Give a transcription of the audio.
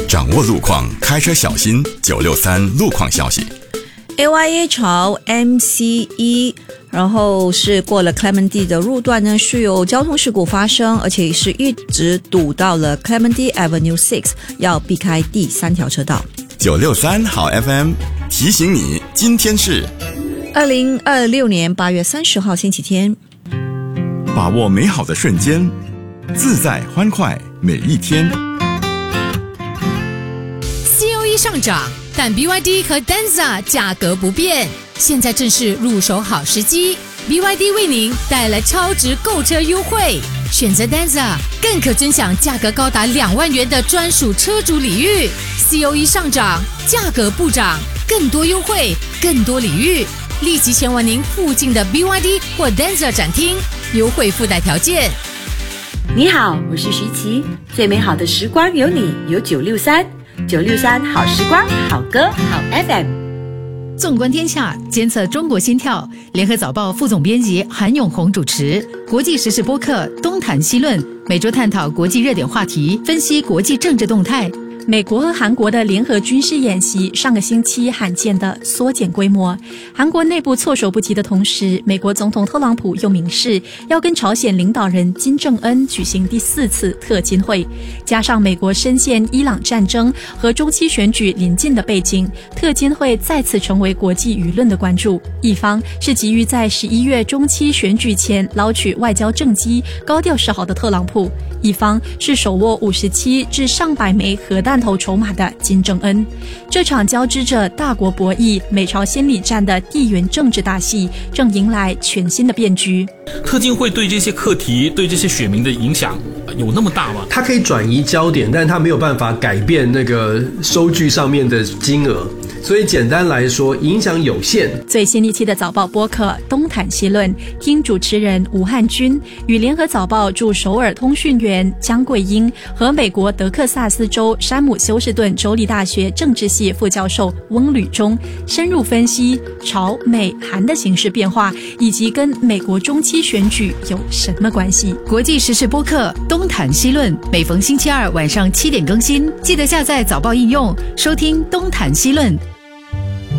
掌握路况，开车小心。963路况消息。 AYA 朝 MCE， 然后是过了 Clementi 的路段呢，是有交通事故发生，而且是一直堵到了 Clementi Avenue 6， 要避开第3条车道。 963好 FM 提醒你，今天是 2026年8月30号星期天。 把握美好的瞬间，自在欢快每一天。 COE 上涨，但 BYD 和 Denza 价格不变，现在正是入手好时机。BYD 为您带来超值购车优惠，选择 Denza 更可尊享价格高达2万元的专属车主礼遇。COE 上涨，价格不涨，更多优惠，更多礼遇，立即前往您附近的 BYD 或 Denza 展厅，优惠附带条件。 你好，我是徐琪，最美好的时光有你，有963好时光，好歌，好 FM。 纵观天下，监测中国心跳。联合早报副总编辑韩永红主持。国际时事播客东谈西论，每周探讨国际热点话题，分析国际政治动态。 美国和韩国的联合军事演习上个星期罕见的缩减规模，韩国内部措手不及的同时，美国总统特朗普又明示要跟朝鲜领导人金正恩举行第4次特金会，加上美国深陷伊朗战争和中期选举临近的背景，特金会再次成为国际舆论的关注。一方是急于在11月中期选举前捞取外交政绩、高调示好的特朗普，一方是手握57至上百枚核弹头筹码的金正恩。这场交织着大国博弈、美朝心理战的地缘政治大戏正迎来全新的变局。 特金会对这些课题、对这些选民的影响有那么大吗？ 它可以转移焦点，但它没有办法改变那个收据上面的金额，所以简单来说，影响有限。 最新一期的早报播客东谈西论，听主持人吴汉君与联合早报驻首尔通讯员江桂英和美国德克萨斯州山姆休士顿州立大学政治系副教授翁履中深入分析朝美韩的形势变化，以及跟美国中期选举有什么关系。 国际时事播客东谈西论，每逢星期二晚上7点更新，记得下载早报应用收听东谈西论。